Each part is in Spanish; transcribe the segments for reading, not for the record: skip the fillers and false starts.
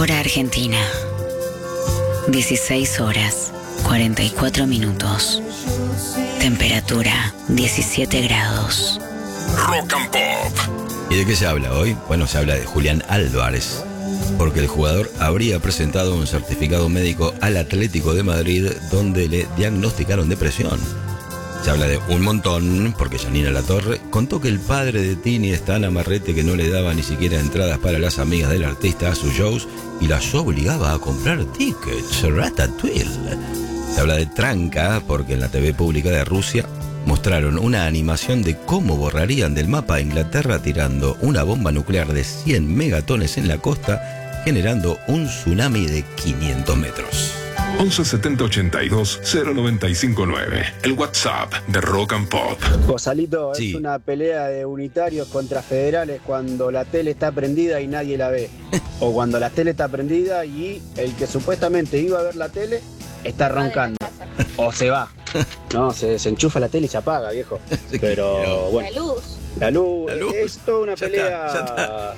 Hora Argentina. 16 horas, 44 minutos. Temperatura, 17 grados. Rock and Pop. ¿Y de qué se habla hoy? Bueno, se habla de Julián Álvarez, porque el jugador habría presentado un certificado médico al Atlético de Madrid donde le diagnosticaron depresión. Se habla de un montón, porque Janina Latorre contó que el padre de Tini es tan amarrete que no le daba ni siquiera entradas para las amigas del artista a sus shows y las obligaba a comprar tickets. Ratatouille. Se habla de tranca, porque en la TV pública de Rusia mostraron una animación de cómo borrarían del mapa a Inglaterra tirando una bomba nuclear de 100 megatones en la costa, generando un tsunami de 500 metros. 11 70 82 0959. El WhatsApp de Rock and Pop. Gonzalito, Sí. es una pelea de unitarios contra federales cuando la tele está prendida y nadie la ve. O cuando la tele está prendida y el que supuestamente iba a ver la tele está roncando. O se va. No, se enchufa la tele y se apaga, viejo. Pero bueno. La luz. La luz, La luz. es toda una Ya pelea. está.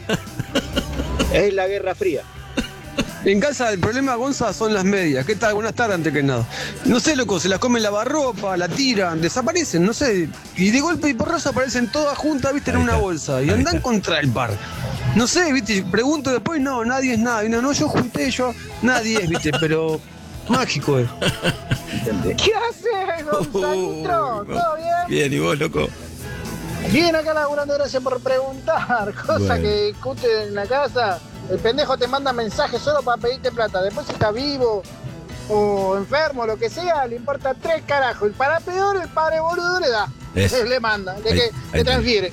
Es la Guerra Fría. En casa el problema, Gonza, son las medias. ¿Qué tal? Buenas tardes, antes que nada. No sé, loco, se las comen lavarropa, la tiran, desaparecen, no sé. Y de golpe y porrazo aparecen todas juntas, viste, en Ahí una está. bolsa. Y Ahí andan está. contra el par. No sé, viste, pregunto después, no, nadie es nada. Y no, yo junté, nadie es, viste, pero mágico es. ¿Qué haces, Gonzalito? ¿Todo bien? Bien, ¿y vos, loco? Bien, acá laburando, gracias por preguntar. Cosa Bueno. que discuten en la casa. El pendejo te manda mensajes solo para pedirte plata. Después si está vivo o enfermo, lo que sea, le importa 3 carajos. Y para peor, el padre boludo le da. Eso. Le manda, Ahí le está. transfiere.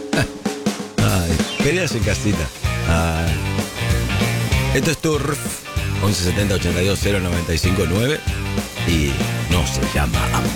Ay, peleas en casita. Ay. Esto es Turf. 11 70 82 0959 y no se llama amor.